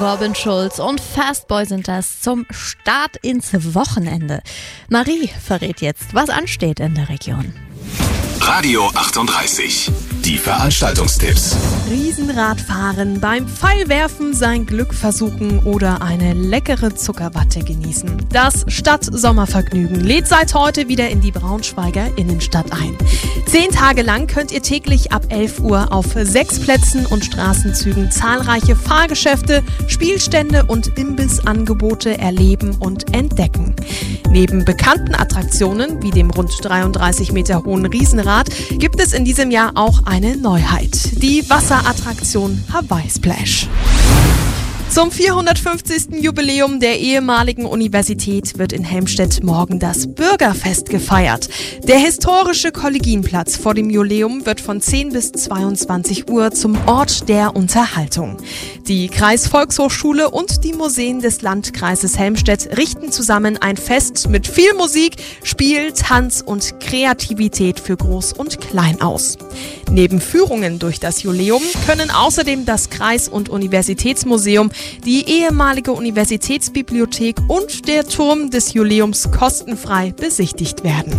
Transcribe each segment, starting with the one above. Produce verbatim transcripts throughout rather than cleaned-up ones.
Robin Schulz und Fastboy sind das zum Start ins Wochenende. Marie verrät jetzt, was ansteht in der Region. Radio achtunddreißig, die Veranstaltungstipps. Riesenradfahren, beim Pfeilwerfen sein Glück versuchen oder eine leckere Zuckerwatte genießen. Das Stadt-Sommervergnügen lädt seit heute wieder in die Braunschweiger Innenstadt ein. Zehn Tage lang könnt ihr täglich ab elf Uhr auf sechs Plätzen und Straßenzügen zahlreiche Fahrgeschäfte, Spielstände und Imbissangebote erleben und entdecken. Neben bekannten Attraktionen wie dem rund dreiunddreißig Meter hohen Riesenrad gibt es in diesem Jahr auch eine Neuheit, die Wasserattraktion Hawaii Splash. Zum vierhundertfünfzigsten Jubiläum der ehemaligen Universität wird in Helmstedt morgen das Bürgerfest gefeiert. Der historische Kollegienplatz vor dem Jubiläum wird von zehn bis zweiundzwanzig Uhr zum Ort der Unterhaltung. Die Kreisvolkshochschule und die Museen des Landkreises Helmstedt richten zusammen ein Fest mit viel Musik, Spiel, Tanz und Kreativität für Groß und Klein aus. Neben Führungen durch das Jubiläum können außerdem das Kreis- und Universitätsmuseum, die ehemalige Universitätsbibliothek und der Turm des Jubiläums kostenfrei besichtigt werden.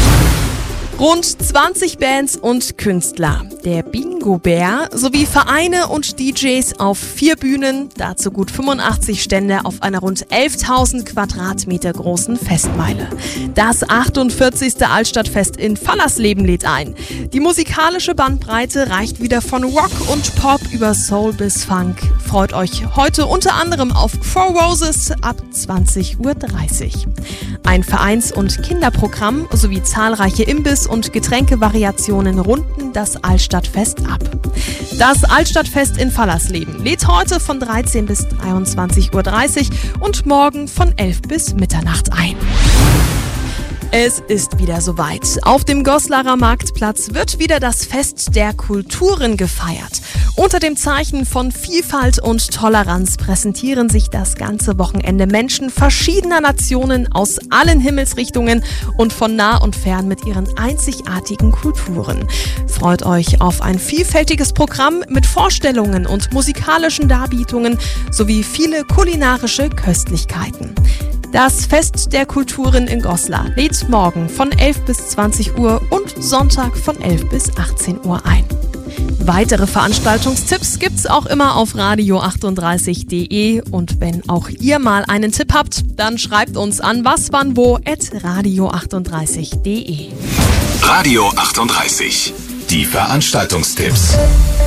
Rund zwanzig Bands und Künstler, der Bingo-Bär sowie Vereine und D Js auf vier Bühnen, dazu gut fünfundachtzig Stände auf einer rund elftausend Quadratmeter großen Festmeile. Das achtundvierzigste Altstadtfest in Fallersleben lädt ein. Die musikalische Bandbreite reicht wieder von Rock und Pop über Soul bis Funk. Freut euch heute unter anderem auf Four Roses ab zwanzig Uhr dreißig. Ein Vereins- und Kinderprogramm sowie zahlreiche Imbiss- und Getränkevariationen runden das Altstadtfest ab. Das Altstadtfest in Fallersleben lädt heute von dreizehn bis dreiundzwanzig Uhr dreißig und morgen von elf bis Mitternacht ein. Es ist wieder soweit. Auf dem Goslarer Marktplatz wird wieder das Fest der Kulturen gefeiert. Unter dem Zeichen von Vielfalt und Toleranz präsentieren sich das ganze Wochenende Menschen verschiedener Nationen aus allen Himmelsrichtungen und von nah und fern mit ihren einzigartigen Kulturen. Freut euch auf ein vielfältiges Programm mit Vorstellungen und musikalischen Darbietungen sowie viele kulinarische Köstlichkeiten. Das Fest der Kulturen in Goslar lädt morgen von elf bis zwanzig Uhr und Sonntag von elf bis achtzehn Uhr ein. Weitere Veranstaltungstipps gibt's auch immer auf radio achtunddreißig punkt de und wenn auch ihr mal einen Tipp habt, dann schreibt uns an waswannwo at radio achtunddreißig punkt de. Radio achtunddreißig, die Veranstaltungstipps.